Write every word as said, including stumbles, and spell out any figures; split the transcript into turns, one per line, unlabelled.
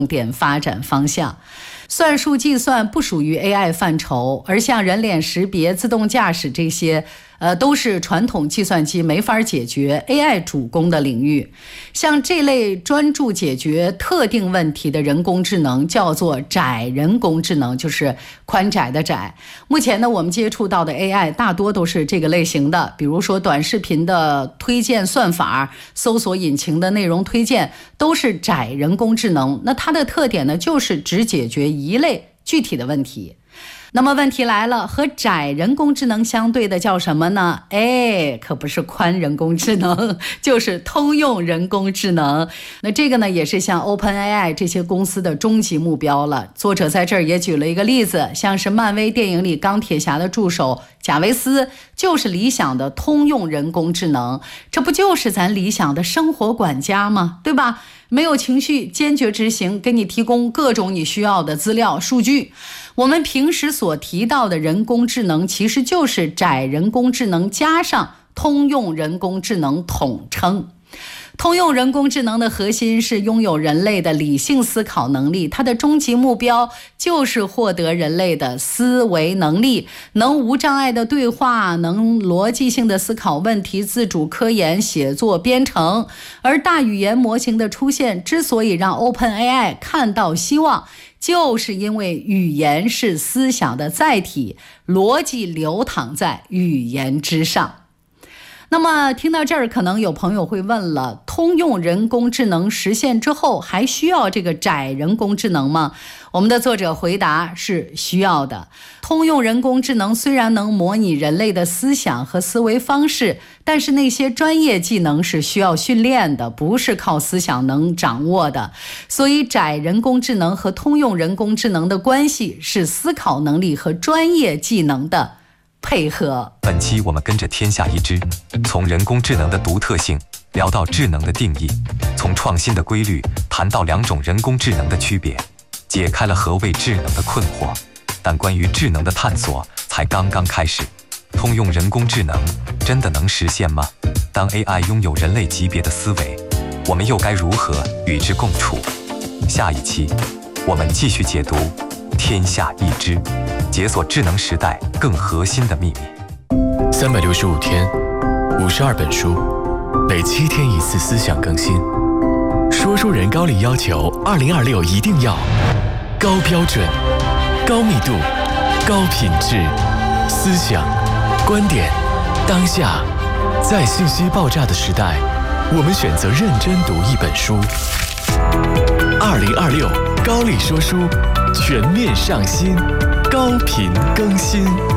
点发展方向。算术计算不属于 A I 范畴，而像人脸识别、自动驾驶这些呃，都是传统计算机没法解决 A I 主攻的领域。像这类专注解决特定问题的人工智能叫做窄人工智能，就是宽窄的窄。目前呢，我们接触到的 A I 大多都是这个类型的，比如说短视频的推荐算法、搜索引擎的内容推荐，都是窄人工智能。那它的特点呢，就是只解决一类具体的问题。那么问题来了，和窄人工智能相对的叫什么呢？哎，可不是宽人工智能，就是通用人工智能。那这个呢，也是像 OpenAI 这些公司的终极目标了。作者在这儿也举了一个例子，像是漫威电影里钢铁侠的助手贾维斯，就是理想的通用人工智能。这不就是咱理想的生活管家吗？对吧？没有情绪，坚决执行，给你提供各种你需要的资料数据。我们平时所提到的人工智能，其实就是窄人工智能加上通用人工智能统称。通用人工智能的核心是拥有人类的理性思考能力，它的终极目标就是获得人类的思维能力，能无障碍的对话，能逻辑性的思考问题，自主科研、写作、编程。而大语言模型的出现之所以让 OpenAI 看到希望，就是因为语言是思想的载体，逻辑流淌在语言之上。那么听到这儿，可能有朋友会问了，通用人工智能实现之后，还需要这个窄人工智能吗？我们的作者回答是需要的。通用人工智能虽然能模拟人类的思想和思维方式，但是那些专业技能是需要训练的，不是靠思想能掌握的。所以窄人工智能和通用人工智能的关系是思考能力和专业技能的配合。
本期我们跟着天下一知，从人工智能的独特性聊到智能的定义，从创新的规律谈到两种人工智能的区别，解开了何谓智能的困惑。但关于智能的探索才刚刚开始，通用人工智能真的能实现吗？当 A I 拥有人类级别的思维，我们又该如何与之共处？下一期我们继续解读天下一知，解锁智能时代更核心的秘密。
三百六十五天，五十二本书，每七天一次思想更新。说书人高力要求二零二六一定要高标准、高密度、高品质，思想、观点、当下，在信息爆炸的时代，我们选择认真读一本书。二零二六高力说书全面上新，高频更新。